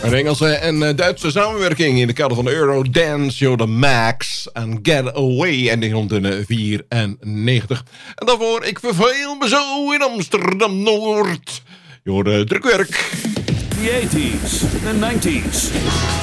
Een Engelse en Duitse samenwerking in de kader van de Eurodance, Show the Max en Get Away in 1994. En daarvoor Ik verveel me zo in Amsterdam-Noord. Je hoorde drukwerk. The 80s, the 90s.